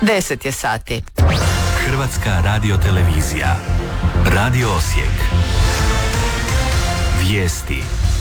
10 je sati. Hrvatska radiotelevizija. Radio Osijek. Vijesti.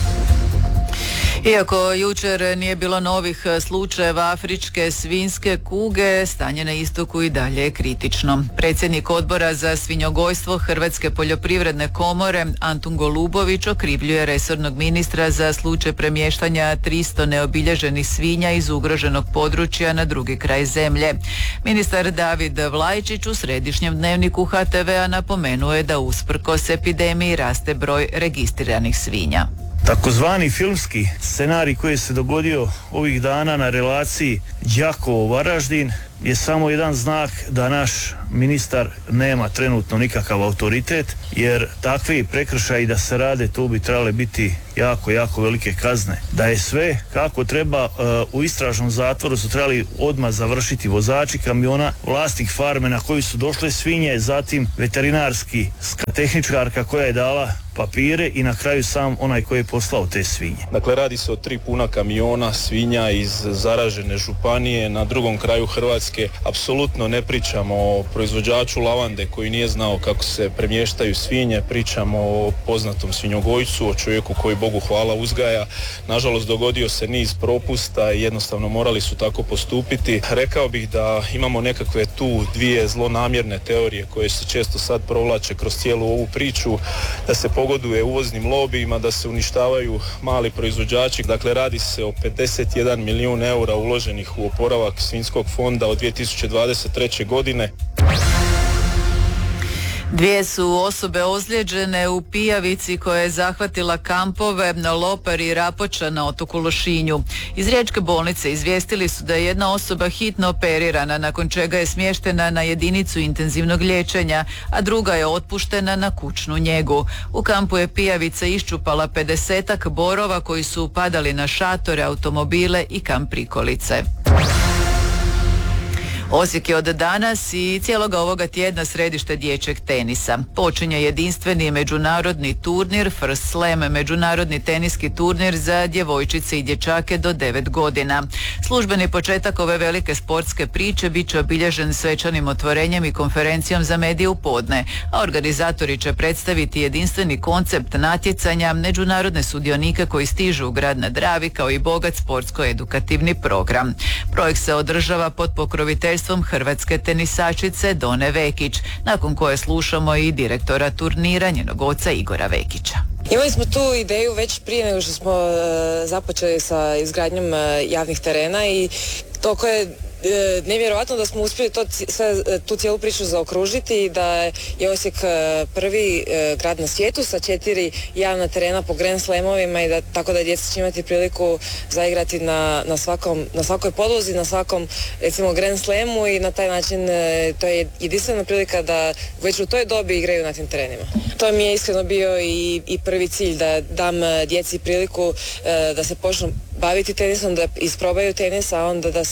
Iako jučer nije bilo novih slučajeva afričke svinjske kuge, stanje na istoku i dalje je kritično. Predsjednik Odbora za svinjogojstvo Hrvatske poljoprivredne komore Antun Golubović okrivljuje resornog ministra za slučaj premještanja 300 neobilježenih svinja iz ugroženog područja na drugi kraj zemlje. Ministar David Vlajčić u središnjem dnevniku HTV-a napomenuo je da usprkos epidemiji raste broj registriranih svinja. Takozvani filmski scenarij koji se dogodio ovih dana na relaciji Đakovo-Varaždin je samo jedan znak da naš ministar nema trenutno nikakav autoritet, jer takvi prekršaji da se rade, tu bi trebale biti jako velike kazne. Da je sve kako treba, u istražnom zatvoru su trebali odmah završiti vozači kamiona, vlasnik farme na koju su došle svinje, zatim veterinarski tehničarka koja je dala papire i na kraju sam onaj koji je poslao te svinje. Dakle, radi se o 3 puna kamiona svinja iz zaražene županije na drugom kraju Hrvatske. Apsolutno ne pričamo o proizvođaču lavande koji nije znao kako se premještaju svinje, pričamo o poznatom svinjogojcu, o čovjeku koji Bogu hvala uzgaja. Nažalost, dogodio se niz propusta i jednostavno morali su tako postupiti. Rekao bih da imamo nekakve tu dvije zlonamjerne teorije koje se često sad provlače kroz cijelu ovu priču, da se pogoduje uvoznim lobijima, da se uništavaju mali proizvođači. Dakle, radi se o 51 milijun eura uloženih u oporavak svinjskog fonda od 2023. godine. 2 su osobe ozlijeđene u pijavici koja je zahvatila kampove na Lopar i Rapoča na otoku Lošinju. Iz Riječke bolnice izvijestili su da je jedna osoba hitno operirana, nakon čega je smještena na jedinicu intenzivnog liječenja, a druga je otpuštena na kućnu njegu. U kampu je pijavica iščupala 50-ak borova koji su padali na šatore, automobile i kamp prikolice. Osijek je od danas i cijeloga ovoga tjedna središte dječjeg tenisa. Počinje jedinstveni međunarodni turnir First Slam, međunarodni teniski turnir za djevojčice i dječake do 9 godina. Službeni početak ove velike sportske priče bit će obilježen svečanim otvorenjem i konferencijom za medije u podne, a organizatori će predstaviti jedinstveni koncept natjecanja, međunarodne sudionike koji stižu u grad na Dravi, kao i bogat sportsko-edukativni program. Projekt se održava pod pokroviteljstvom hrvatske tenisačice Done Vekić, nakon koje slušamo i direktora turnira, njenog oca Igora Vekića. Imali smo tu ideju već prije nego što smo započeli sa izgradnjom javnih terena i toliko je nevjerojatno da smo uspjeli tu cijelu priču zaokružiti i da je Osijek prvi grad na svijetu sa 4 javna terena po Grand Slamovima i da tako da djeca će imati priliku zaigrati na svakoj podlozi, na svakom recimo Grand Slamu i na taj način to je jedinstvena prilika da već u toj dobi igraju na tim terenima. To mi je iskreno bio i prvi cilj, da dam djeci priliku da se počnu baviti tenisom, da isprobaju tenis, a onda da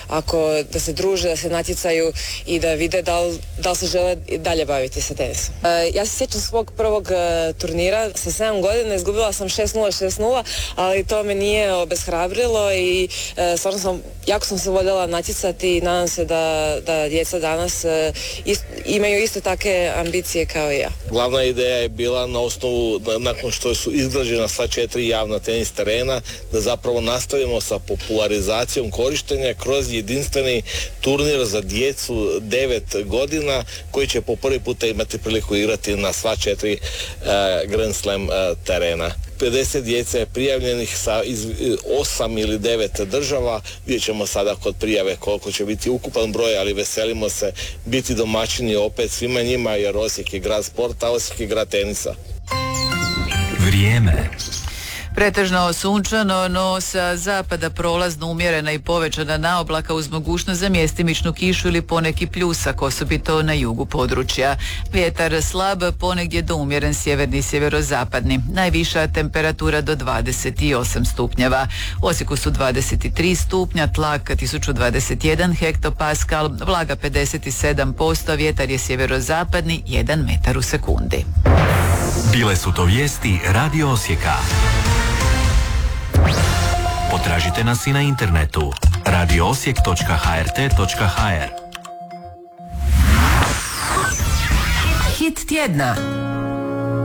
se druže, da se natjecaju i da vide da li se žele dalje baviti sa tenisom. Ja se sjećam svog prvog turnira, sa 7 godina izgubila sam 6-0, ali to me nije obeshrabrilo i stvarno jako sam se voljela natjecati i nadam se da djeca danas imaju iste takve ambicije kao i ja. Glavna ideja je bila na osnovu, nakon što su izgrađena sva 4 javna tenis terena, da zapravo nastavimo sa popularizacijom korištenja kroz jedinstveni turnir za djecu 9 godina koji će po prvi puta imati priliku igrati na sva 4 Grand Slam terena. 50 djece je prijavljenih iz 8 ili 9 država. Vidjet ćemo sada kod prijave koliko će biti ukupan broj, ali veselimo se biti domaćini opet svima njima, jer Osijek je grad sporta, Osijek je grad tenisa. Vrijeme. Pretežno sunčano, no sa zapada prolazno umjerena i povećana naoblaka uz mogućnost za mjestimičnu kišu ili poneki pljusak, osobito na jugu područja. Vjetar slab, ponegdje do umjeren sjeverni i sjeverozapadni. Najviša temperatura do 28 stupnjeva. U Osijeku su 23 stupnja, tlak 1021 hektopaskal, vlaga 57%, vjetar je sjeverozapadni 1 metar u sekundi. Bile su to vijesti Radio Osijeka. Potražite nas i na internetu radioosijek.hrt.hr. Hit tjedna.